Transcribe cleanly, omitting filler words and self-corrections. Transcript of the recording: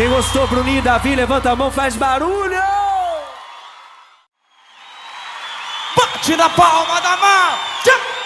Quem gostou, Bruninho e Davi, levanta a mão, faz barulho! Bate na palma da mão!